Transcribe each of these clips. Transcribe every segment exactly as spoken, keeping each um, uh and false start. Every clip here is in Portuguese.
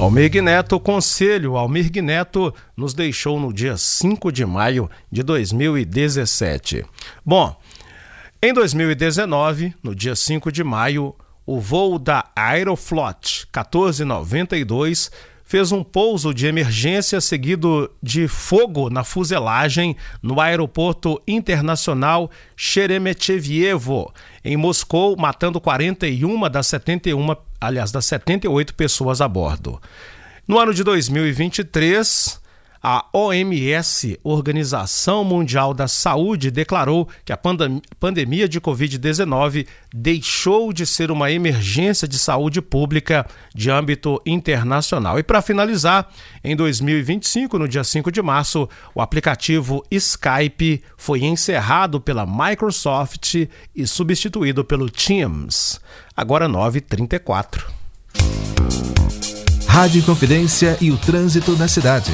Almir Neto, o conselho Almir Neto nos deixou no dia cinco de maio de dois mil e dezessete. Bom, em dois mil e dezenove, no dia cinco de maio, o voo da Aeroflot quatorze noventa e dois fez um pouso de emergência seguido de fogo na fuselagem no aeroporto internacional Sheremetyevo, em Moscou, matando quarenta e uma das setenta e uma, aliás, das setenta e oito pessoas a bordo. No ano de dois mil e vinte e três, a O M S, Organização Mundial da Saúde, declarou que a pandem- pandemia de covid dezenove deixou de ser uma emergência de saúde pública de âmbito internacional. E para finalizar, em dois mil e vinte e cinco, no dia cinco de março, o aplicativo Skype foi encerrado pela Microsoft e substituído pelo Teams. Agora nove e trinta e quatro. Rádio Inconfidência e o trânsito na cidade.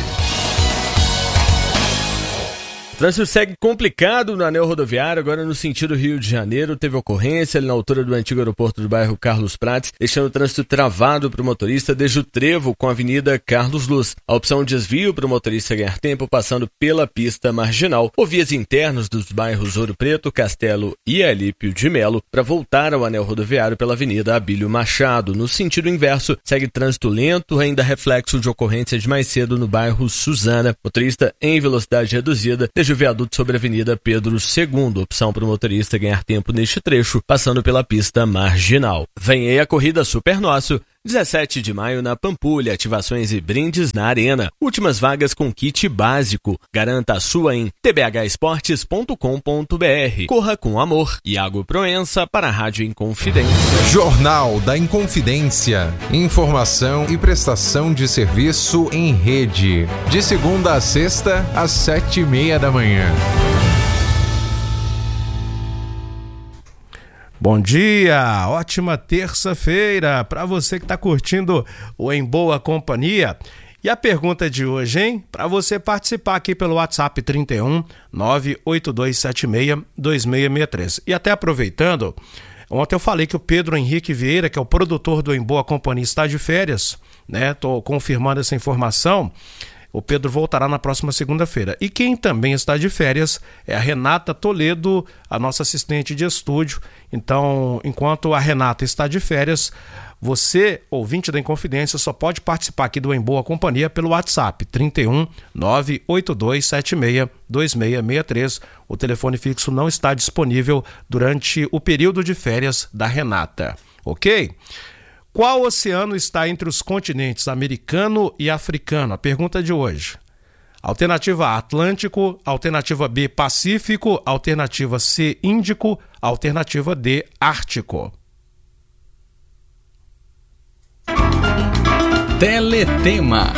O trânsito segue complicado no anel rodoviário, agora no sentido Rio de Janeiro. Teve ocorrência ali na altura do antigo aeroporto do bairro Carlos Prates, deixando o trânsito travado para o motorista desde o trevo com a Avenida Carlos Luz. A opção de desvio para o motorista ganhar tempo passando pela pista marginal ou vias internas dos bairros Ouro Preto, Castelo e Alípio de Melo para voltar ao anel rodoviário pela Avenida Abílio Machado. No sentido inverso, segue trânsito lento, ainda reflexo de ocorrência de mais cedo no bairro Suzana. Motorista em velocidade reduzida desde o viaduto sobre a Avenida Pedro segundo, opção para o motorista ganhar tempo neste trecho, passando pela pista marginal. Vem aí a corrida Super Nosso, dezessete de maio na Pampulha, ativações e brindes na Arena. Últimas vagas com kit básico. Garanta a sua em t b h esportes ponto com ponto b r. Corra com amor. Iago Proença para a Rádio Inconfidência. Jornal da Inconfidência. Informação e prestação de serviço em rede. De segunda a sexta, às sete e meia da manhã. Bom dia, ótima terça-feira para você que está curtindo o Em Boa Companhia. E a pergunta de hoje, hein? Para você participar aqui pelo WhatsApp trinta e um, nove oito dois sete seis, dois seis seis três. E até aproveitando, ontem eu falei que o Pedro Henrique Vieira, que é o produtor do Em Boa Companhia, está de férias, né? Tô confirmando essa informação. O Pedro voltará na próxima segunda-feira. E quem também está de férias é a Renata Toledo, a nossa assistente de estúdio. Então, enquanto a Renata está de férias, você, ouvinte da Inconfidência, só pode participar aqui do Em Boa Companhia pelo WhatsApp trinta e um, nove oito dois sete seis, dois seis seis três. O telefone fixo não está disponível durante o período de férias da Renata, ok? Qual oceano está entre os continentes americano e africano? A pergunta de hoje. Alternativa A, Atlântico. Alternativa B, Pacífico. Alternativa C, Índico. Alternativa D, Ártico. Teletema.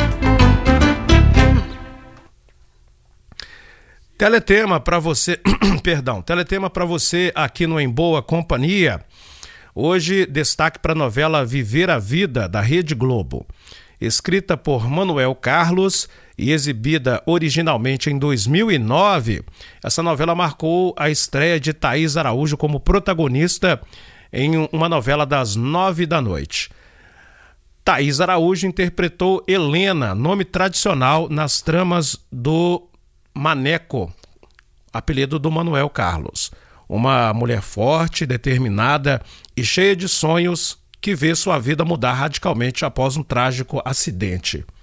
Teletema para você, perdão, Teletema para você aqui no Em Boa Companhia. Hoje, destaque para a novela Viver a Vida, da Rede Globo. Escrita por Manuel Carlos e exibida originalmente em dois mil e nove, essa novela marcou a estreia de Thaís Araújo como protagonista em uma novela das nove da noite. Thaís Araújo interpretou Helena, nome tradicional nas tramas do Maneco, apelido do Manuel Carlos. Uma mulher forte, determinada e cheia de sonhos que vê sua vida mudar radicalmente após um trágico acidente.